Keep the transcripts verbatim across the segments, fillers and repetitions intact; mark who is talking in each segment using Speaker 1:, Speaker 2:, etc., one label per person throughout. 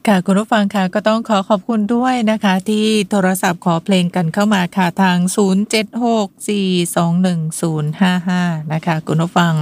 Speaker 1: ค่ะคุณผู้ฟังค่ะก็ต้องขอขอบคุณด้วยนะคะที่โทรศัพท์ขอเพลงกันเข้ามาค่ะทางศูนย์ เจ็ด หก สี่ สอง หนึ่ง ศูนย์ ห้า ห้านะคะคุณผู้ฟัง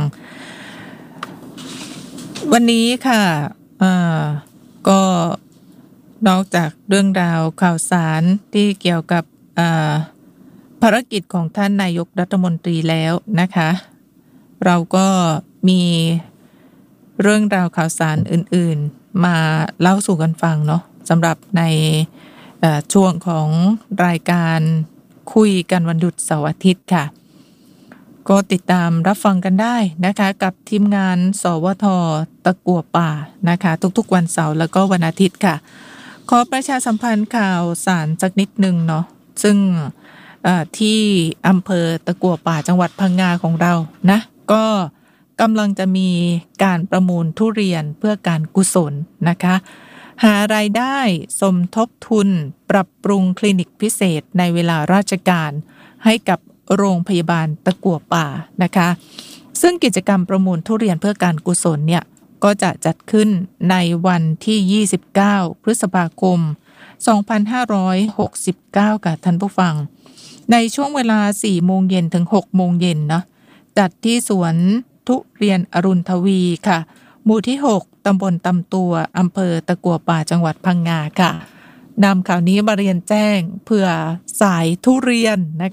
Speaker 1: วันนี้ค่ะเอ่อก็นอกจากเรื่องราวข่าวสารที่เกี่ยวกับเอ่อภารกิจของท่านนายกรัฐมนตรีแล้วนะคะเราก็มีเรื่องราวข่าวสารอื่นๆมาเล่าสู่กันฟังเนาะสำหรับในเอ่อช่วงของรายการคุยกันวันหยุดเสาร์อาทิตย์ค่ะก็ติดตามรับฟังกันได้นะคะกับทีมงานสวทตะกั่วป่านะคะทุกๆวันเสาร์แล้วก็วันอาทิตย์ค่ะขอประชาสัมพันธ์ข่าวสารสักนิดนึงเนาะซึ่งเอ่อที่อำเภอตะกั่วป่าจังหวัดพังงาของเรานะก็กำลังจะมีการประมูลทุเรียนเพื่อการกุศลนะคะหารายได้สมทบทุนปรับปรุงคลินิกพิเศษในเวลาราชการให้กับโรงพยาบาลตะกั่วป่านะคะซึ่งกิจกรรมประมูลทุเรียนเพื่อการกุศลเนี่ยก็จะจัดขึ้นในวันที่ยี่สิบเก้าพฤษภาคมสองพันห้าร้อยหกสิบเก้าค่ะท่านผู้ฟังในช่วงเวลา สี่โมงเย็นถึง หกโมงเย็นเนาะจัดที่สวนทุเรียนอรุณทวีค่ะหมู่ที่หกตำบลตำตัวอำเภอตะกั่วป่าจังหวัดพังงาค่ะนำข่าวนี้มาเรียนแจ้งเพื่อสายทุเรียนนะคะ